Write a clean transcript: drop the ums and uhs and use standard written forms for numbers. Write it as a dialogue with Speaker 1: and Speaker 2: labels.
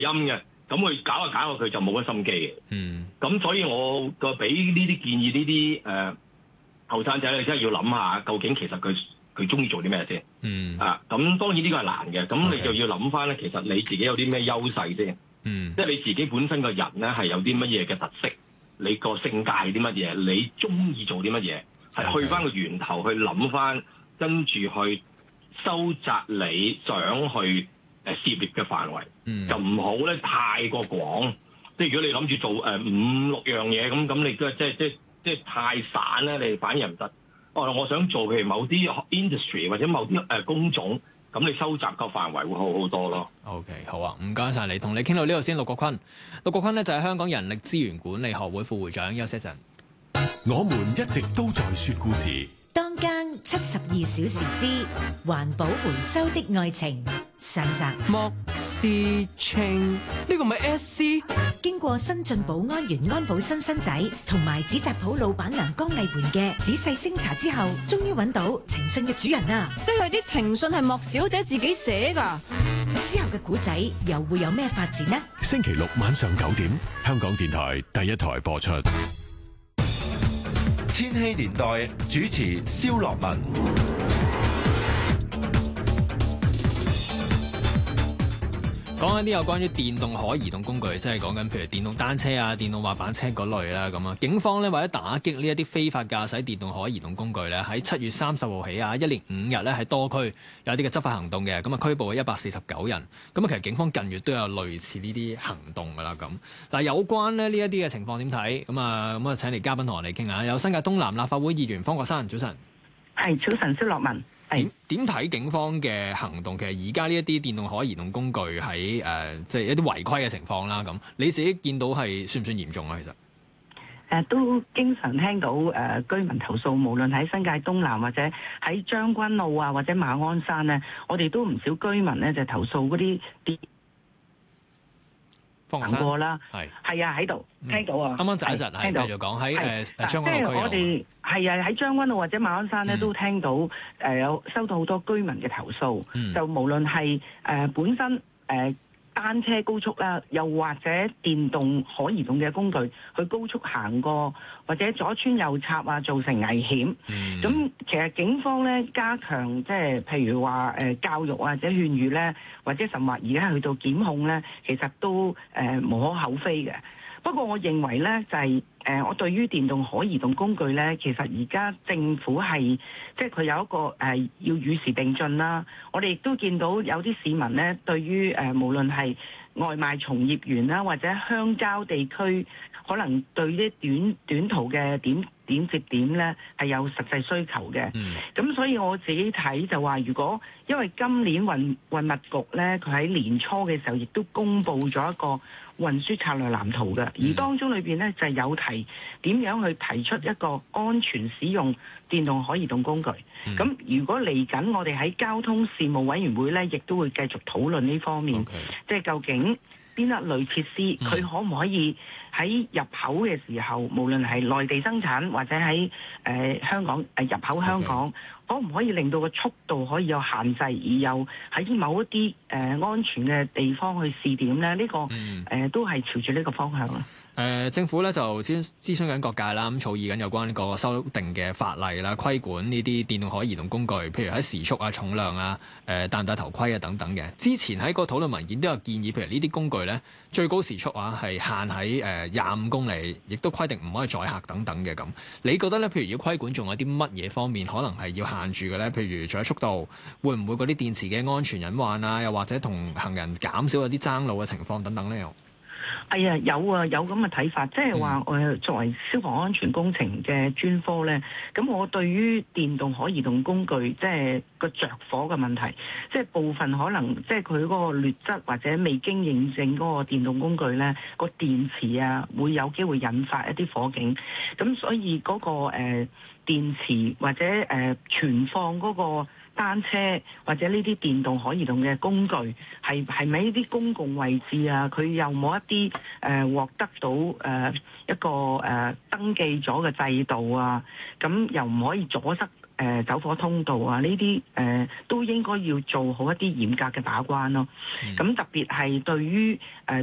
Speaker 1: 音嘅，咁佢搞下搞下佢就冇乜心機嘅。咁所以我個俾呢啲建議呢啲後生仔，你真係要諗下，究竟其實佢中意做啲咩先？咁當然呢個係難嘅，咁你就要諗翻咧，其實你自己有啲咩優勢先？即係你自己本身個人咧係有啲乜嘢嘅特色，你個性格係啲乜嘢，你中意做啲乜嘢，係去翻個源頭去諗翻，跟住去收窄你想去涉獵嘅範圍，就唔好咧太過廣。即係如果你諗住做5-6樣嘢咁你即係太散咧，你反而唔得。我想做譬如某啲 industry 或者某啲工種，咁你收窄個範圍會好好多咯。
Speaker 2: OK， 好啊，唔該晒你，同你傾到呢度先。陸國坤，陸國坤咧就係香港人力資源管理學會副會長。休息一陣。
Speaker 3: 我們一直都在說故事。
Speaker 4: 當間72小時之環保回收的愛情上集。
Speaker 5: 莫思清，呢個咪 SC？
Speaker 4: 經過新進保安員安保新仔同埋紙紮鋪老闆娘江麗媛嘅仔細偵查之後，終於揾到情信嘅主人啦！
Speaker 6: 即係啲情信係莫小姐自己寫㗎。
Speaker 4: 之後嘅古仔又會有咩發展呢？
Speaker 3: 星期六晚上9點，香港電台第一台播出。
Speaker 7: 千禧年代主持蕭樂文。
Speaker 2: 講緊啲有關於電動可移動工具，即係講緊譬如電動單車啊、電動滑板車嗰類啦咁啊。警方咧為咗打擊呢一啲非法駕駛電動可移動工具咧，喺7月30號起啊，一連5日咧喺多區有啲嘅執法行動嘅，咁啊拘捕咗149人。咁啊其實警方近月都有類似呢啲行動噶啦咁。嗱，有關咧呢一啲嘅情況點睇？咁啊請嚟嘉賓同我哋傾下。有新界東南立法會議員方國珊，早晨。
Speaker 8: 係，早晨，蕭樂文。
Speaker 2: 點睇警方嘅行動？其實而家呢一啲電動可移動工具喺即係一啲違規嘅情況啦。咁你自己見到係算唔算嚴重啊？其實
Speaker 8: 都經常聽到居民投訴，無論喺新界東南或者喺將軍澳啊，或者馬鞍山咧，我哋都唔少居民咧就投訴嗰啲電行過啦。係啊，喺度聽到啊。
Speaker 2: 啱啱窒一窒，係繼續講喺將軍澳區。
Speaker 8: 我哋係啊，喺將軍澳或者馬鞍山咧，都聽到有收到好多居民嘅投訴。就無論係本身單車高速啦，又或者電動可移動嘅工具去高速行過，或者左穿右插啊，造成危險。咁其實警方咧加強即係譬如話教育或者勸喻咧，或者甚或而家去到檢控咧，其實都無可厚非嘅。不過我認為咧就係我對於電動可移動工具咧，其實而家政府係即係佢有一個要與時並進啦。我哋亦都見到有啲市民咧，對於無論係外賣從業員啦，或者鄉郊地區，可能對啲短途嘅點接點咧係有實際需求嘅。咁所以我自己睇就話，如果因為今年運物局咧，佢喺年初嘅時候亦都公布咗一個運輸策略藍圖嘅，而當中裏邊咧就係有提點樣去提出一個安全使用電動可移動工具。咁如果嚟緊我哋喺交通事務委員會咧，亦都會繼續討論呢方面，即係究竟邊一類設施佢可唔可以喺入口嘅時候，無論係內地生產或者喺香港入口香港，可唔可以令到個速度可以有限制，而又喺某一啲安全嘅地方去試點咧？呢個都係朝住呢個方向啦。
Speaker 2: 政府咧就諮詢緊各界啦，咁草擬緊有關呢個修訂嘅法例啦，規管呢啲電動可移動工具，譬如喺時速啊、重量啊、戴唔戴頭盔啊等等嘅。之前喺個討論文件都有建議，譬如呢啲工具咧最高時速啊係限喺25公里，亦都規定唔可以載客等等嘅咁。你覺得咧，譬如要規管，仲有啲乜嘢方面可能係要限住嘅咧？譬如除咗速度，會唔會嗰啲電池嘅安全隱患啊，又或者同行人減少有啲爭路嘅情況等等咧？
Speaker 8: 係啊，有咁嘅睇法，即係話我作為消防安全工程嘅專科咧，咁我對於電動可移動工具即係個着火嘅問題，即係部分可能即係佢嗰個劣質或者未經認證嗰個電動工具咧，個電池啊會有機會引發一啲火警，咁所以嗰個電池或者存放嗰個單車或者呢啲電動可移動嘅工具係咪呢啲公共位置啊？佢有冇一啲獲得到一個登記咗嘅制度啊？咁又唔可以阻塞走火通道啊，呢啲都應該要做好一啲嚴格嘅把關咯。咁特別係對於